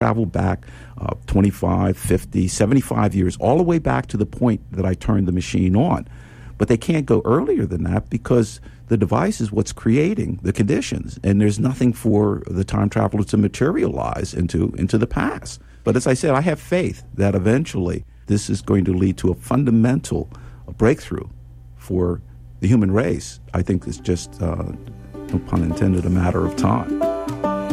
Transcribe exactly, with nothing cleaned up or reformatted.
travel back uh, twenty-five, fifty, seventy-five years, all the way back to the point that I turned the machine on. But they can't go earlier than that because the device is what's creating the conditions, and there's nothing for the time traveler to materialize into into the past. But as I said, I have faith that eventually this is going to lead to a fundamental breakthrough for the human race. I think it's just, uh, no pun intended, a matter of time.